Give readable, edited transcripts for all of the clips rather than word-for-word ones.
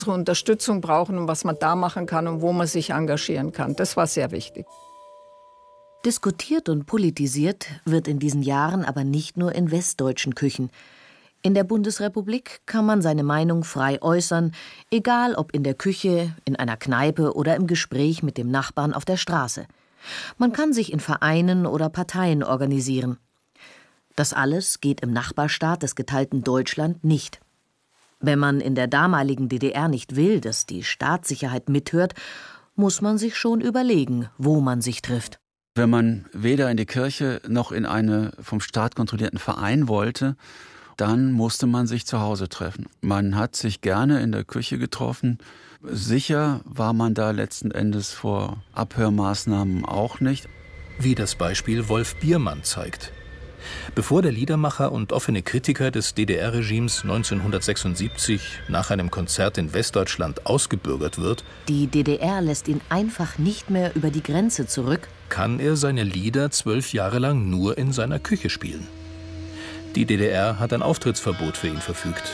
Unterstützung brauchen und was man da machen kann und wo man sich engagieren kann. Das war sehr wichtig. Diskutiert und politisiert wird in diesen Jahren aber nicht nur in westdeutschen Küchen. In der Bundesrepublik kann man seine Meinung frei äußern, egal ob in der Küche, in einer Kneipe oder im Gespräch mit dem Nachbarn auf der Straße. Man kann sich in Vereinen oder Parteien organisieren. Das alles geht im Nachbarstaat des geteilten Deutschland nicht. Wenn man in der damaligen DDR nicht will, dass die Staatssicherheit mithört, muss man sich schon überlegen, wo man sich trifft. Wenn man weder in die Kirche noch in einen vom Staat kontrollierten Verein wollte, dann musste man sich zu Hause treffen. Man hat sich gerne in der Küche getroffen. Sicher war man da letzten Endes vor Abhörmaßnahmen auch nicht. Wie das Beispiel Wolf Biermann zeigt. Bevor der Liedermacher und offene Kritiker des DDR-Regimes 1976 nach einem Konzert in Westdeutschland ausgebürgert wird, die DDR lässt ihn einfach nicht mehr über die Grenze zurück, kann er seine Lieder 12 Jahre lang nur in seiner Küche spielen. Die DDR hat ein Auftrittsverbot für ihn verfügt.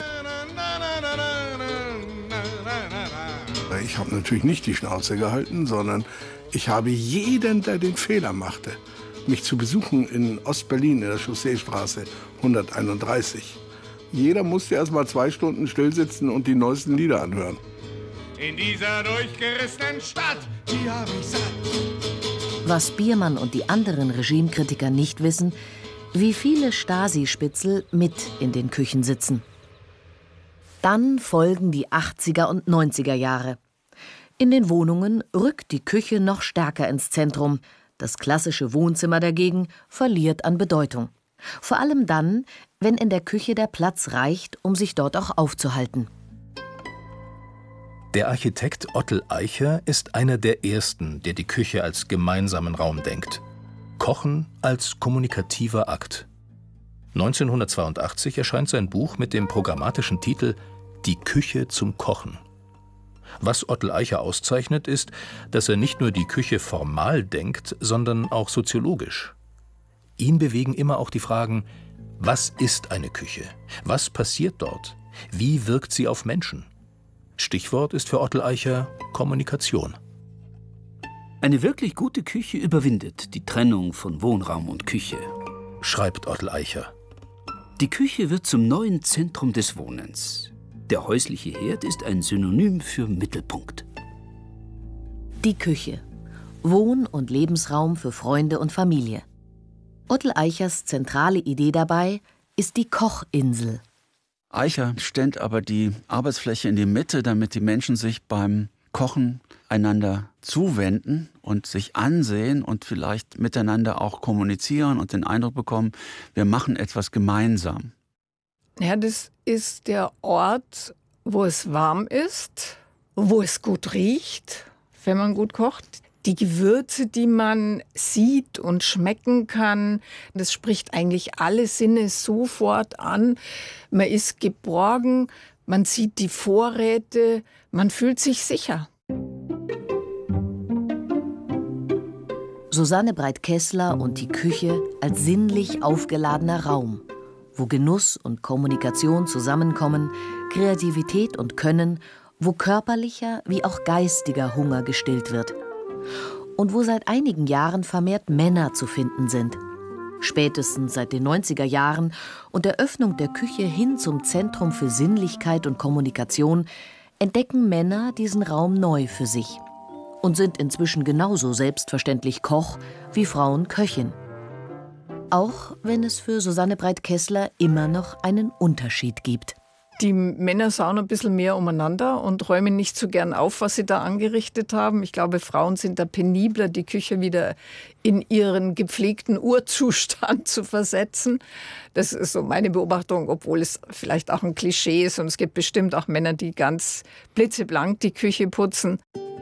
Ich habe natürlich nicht die Schnauze gehalten, sondern ich habe jeden, der den Fehler machte, mich zu besuchen in Ostberlin, in der Chausseestraße 131. Jeder musste erst mal 2 Stunden stillsitzen und die neuesten Lieder anhören. In dieser durchgerissenen Stadt, die hab ich satt. Was Biermann und die anderen Regimekritiker nicht wissen, wie viele Stasi-Spitzel mit in den Küchen sitzen. Dann folgen die 80er und 90er Jahre. In den Wohnungen rückt die Küche noch stärker ins Zentrum. Das klassische Wohnzimmer dagegen verliert an Bedeutung. Vor allem dann, wenn in der Küche der Platz reicht, um sich dort auch aufzuhalten. Der Architekt Ottel Eicher ist einer der ersten, der die Küche als gemeinsamen Raum denkt. Kochen als kommunikativer Akt. 1982 erscheint sein Buch mit dem programmatischen Titel »Die Küche zum Kochen«. Was Ottel Eicher auszeichnet, ist, dass er nicht nur die Küche formal denkt, sondern auch soziologisch. Ihn bewegen immer auch die Fragen: Was ist eine Küche? Was passiert dort? Wie wirkt sie auf Menschen? Stichwort ist für Ottel Eicher Kommunikation. Eine wirklich gute Küche überwindet die Trennung von Wohnraum und Küche, schreibt Ottel Eicher. Die Küche wird zum neuen Zentrum des Wohnens. Der häusliche Herd ist ein Synonym für Mittelpunkt. Die Küche. Wohn- und Lebensraum für Freunde und Familie. Ottel Eichers zentrale Idee dabei ist die Kochinsel. Eicher stellt aber die Arbeitsfläche in die Mitte, damit die Menschen sich beim Kochen einander zuwenden und sich ansehen und vielleicht miteinander auch kommunizieren und den Eindruck bekommen, wir machen etwas gemeinsam. Ja, das ist der Ort, wo es warm ist, wo es gut riecht, wenn man gut kocht. Die Gewürze, die man sieht und schmecken kann, das spricht eigentlich alle Sinne sofort an. Man ist geborgen, man sieht die Vorräte, man fühlt sich sicher. Susanne Breit-Kessler und die Küche als sinnlich aufgeladener Raum, wo Genuss und Kommunikation zusammenkommen, Kreativität und Können, wo körperlicher wie auch geistiger Hunger gestillt wird. Und wo seit einigen Jahren vermehrt Männer zu finden sind. Spätestens seit den 90er Jahren und der Öffnung der Küche hin zum Zentrum für Sinnlichkeit und Kommunikation entdecken Männer diesen Raum neu für sich und sind inzwischen genauso selbstverständlich Koch wie Frauen Köchin. Auch wenn es für Susanne Breit-Kessler immer noch einen Unterschied gibt. Die Männer schauen ein bisschen mehr umeinander und räumen nicht so gern auf, was sie da angerichtet haben. Ich glaube, Frauen sind da penibler, die Küche wieder in ihren gepflegten Urzustand zu versetzen. Das ist so meine Beobachtung, obwohl es vielleicht auch ein Klischee ist. Und es gibt bestimmt auch Männer, die ganz blitzeblank die Küche putzen.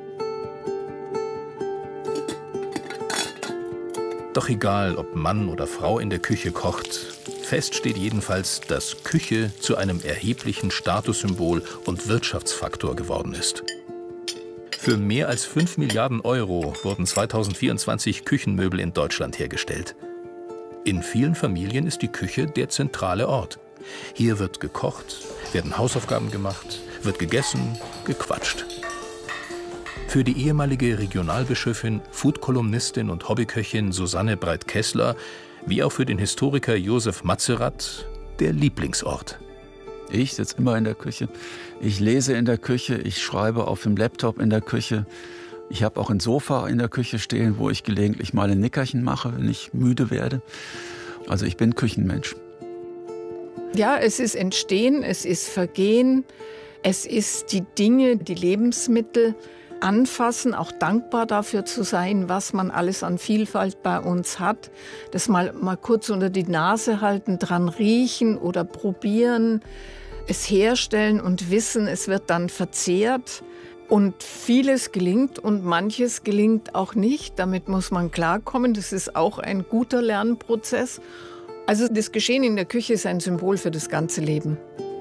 Doch egal, ob Mann oder Frau in der Küche kocht, fest steht jedenfalls, dass Küche zu einem erheblichen Statussymbol und Wirtschaftsfaktor geworden ist. Für mehr als 5 Milliarden Euro wurden 2024 Küchenmöbel in Deutschland hergestellt. In vielen Familien ist die Küche der zentrale Ort. Hier wird gekocht, werden Hausaufgaben gemacht, wird gegessen, gequatscht. Für die ehemalige Regionalbischöfin, Food-Kolumnistin und Hobbyköchin Susanne Breit-Kessler, wie auch für den Historiker Josef Matzerath, der Lieblingsort. Ich sitze immer in der Küche. Ich lese in der Küche, ich schreibe auf dem Laptop in der Küche. Ich habe auch ein Sofa in der Küche stehen, wo ich gelegentlich mal ein Nickerchen mache, wenn ich müde werde. Also ich bin Küchenmensch. Ja, es ist Entstehen, es ist Vergehen, es ist die Dinge, die Lebensmittel anfassen, auch dankbar dafür zu sein, was man alles an Vielfalt bei uns hat. Das mal kurz unter die Nase halten, dran riechen oder probieren, es herstellen und wissen, es wird dann verzehrt. Und vieles gelingt und manches gelingt auch nicht. Damit muss man klarkommen. Das ist auch ein guter Lernprozess. Also das Geschehen in der Küche ist ein Symbol für das ganze Leben.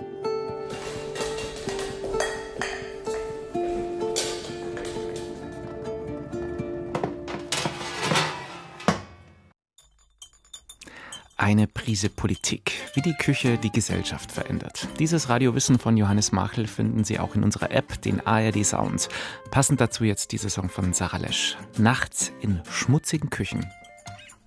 Eine Prise Politik, wie die Küche die Gesellschaft verändert. Dieses Radiowissen von Johannes Machel finden Sie auch in unserer App, den ARD Sound. Passend dazu jetzt dieser Song von Sarah Lesch. Nachts in schmutzigen Küchen.